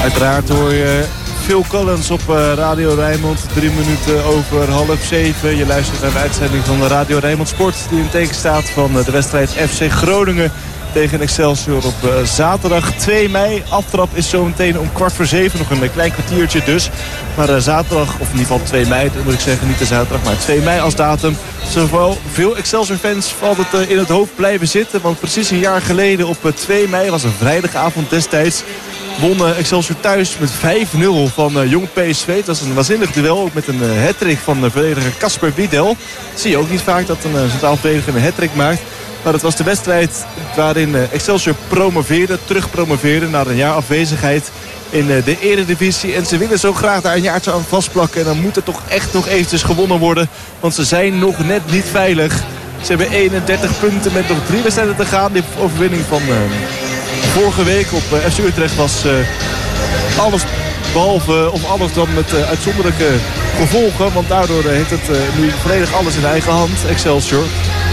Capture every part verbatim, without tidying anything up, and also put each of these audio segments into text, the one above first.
Uiteraard hoor je Phil Collins op Radio Rijnmond. Drie minuten over half zeven. Je luistert naar de uitzending van de Radio Rijnmond Sport. Die in teken staat van de wedstrijd F C Groningen tegen Excelsior op uh, zaterdag twee mei. Aftrap is zometeen om kwart voor zeven. Nog een klein kwartiertje dus. Maar uh, zaterdag, of in ieder geval twee mei, dat moet ik zeggen, niet de zaterdag, maar twee mei als datum. Zowel veel Excelsior-fans valt het uh, in het hoofd blijven zitten. Want precies een jaar geleden op uh, twee mei, was een vrijdagavond destijds, won uh, Excelsior thuis met vijf nul van uh, Jong P S V. Het was een waanzinnig duel, ook met een uh, hattrick van de verdediger Casper Wiedel. Dat zie je ook niet vaak, dat een uh, centraal verdediger een hattrick maakt. Maar het was de wedstrijd waarin Excelsior promoveerde, terug promoveerde na een jaar afwezigheid in de Eredivisie. En ze willen zo graag daar een jaartje aan vastplakken. En dan moet het toch echt nog eventjes gewonnen worden. Want ze zijn nog net niet veilig. Ze hebben eenendertig punten met nog drie wedstrijden te gaan. Die overwinning van uh, vorige week op uh, F C Utrecht was uh, alles behalve, of alles dan met uh, uitzonderlijke gevolgen. Want daardoor uh, heeft het uh, nu volledig alles in eigen hand, Excelsior.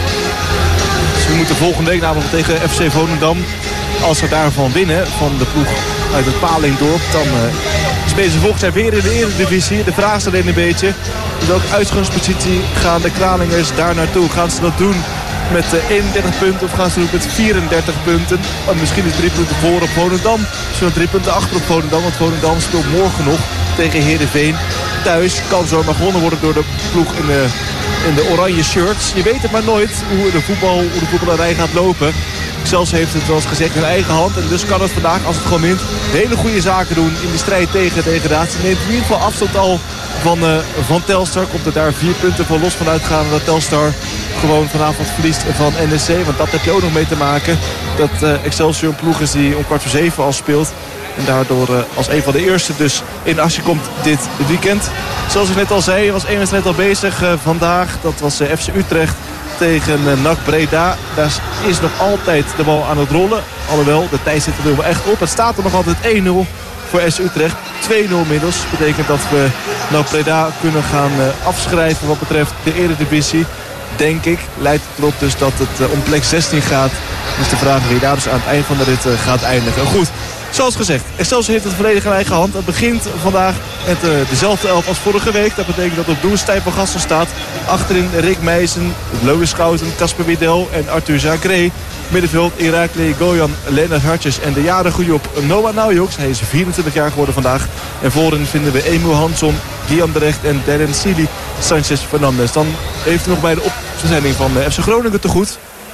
We moeten volgende week namelijk tegen F C Volendam. Als we daarvan winnen, van de ploeg uit het Palingdorp, dan uh, spelen ze volgend jaar weer in de Eredivisie. De vraag is alleen een beetje, in welke uitgangspositie gaan de Kralingers daar naartoe? Gaan ze dat doen met uh, eenendertig punten of gaan ze doen met vierendertig punten? Want misschien is drie punten voor op Volendam. Misschien drie punten achter op Volendam, want Volendam speelt morgen nog tegen Heerenveen. Thuis kan zomaar gewonnen worden door de ploeg in de... in de oranje shirts. Je weet het maar nooit hoe de, voetbal, hoe de voetballerij gaat lopen. Zelfs heeft het wel eens gezegd in eigen hand. En dus kan het vandaag, als het gewoon wint, hele goede zaken doen in de strijd tegen degradatie. Neemt in ieder geval afstand al van, uh, van Telstar. Komt er daar vier punten van los van uitgaan. Dat Telstar gewoon vanavond verliest van N E C. Want dat heb je ook nog mee te maken. Dat uh, Excelsior een ploeg is die om kwart voor zeven al speelt. En daardoor uh, als een van de eerste dus in actie komt dit weekend. Zoals ik net al zei, was één wedstrijd al bezig uh, vandaag. Dat was uh, F C Utrecht tegen uh, N A C Breda. Daar is nog altijd de bal aan het rollen. Alhoewel, de tijd zit er nu wel echt op. Het staat er nog altijd één nul voor F C Utrecht. twee nul inmiddels. Dat betekent dat we N A C Breda kunnen gaan uh, afschrijven wat betreft de Eredivisie. Denk ik, leidt het erop dus dat het uh, om plek zestien gaat. Dus de vraag wie daar dus aan het eind van de rit uh, gaat eindigen. Goed. Zoals gezegd, Excelsior heeft het volledig in eigen hand. Het begint vandaag met uh, dezelfde elf als vorige week. Dat betekent dat op doel Stijn van Gastel staat. Achterin Rick Meijsen, Louis Schouten, Casper Wiedel en Arthur Zagré. Middenveld Irakli Goyan, Lennart Hartjes en de jarige Job Noah Naujoks. Hij is vierentwintig jaar geworden vandaag. En voorin vinden we Emil Hansson, Guillaume de Recht en Darren Sili Sanchez Fernandes. Dan heeft hij nog bij de opzending van uh, F C Groningen te goed.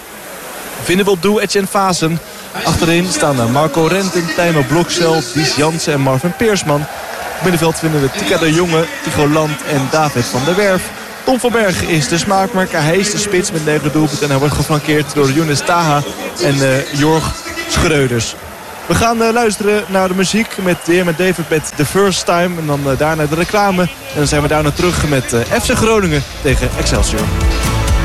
Vinden we op doel Etienne Vazen. Achterin staan Marco Rentin, Tijmo Blokcel, Dies Jansen en Marvin Peersman. Op middenveld vinden we Tika de Jonge, Tycho Land en David van der Werf. Tom van Bergen is de smaakmaker. Hij is de spits met negen doelpunten. En hij wordt geflankeerd door Younes Taha en uh, Jorg Schreuders. We gaan uh, luisteren naar de muziek met de heer met David met The First Time. En dan uh, daarna de reclame. En dan zijn we daarna terug met uh, F C Groningen tegen Excelsior.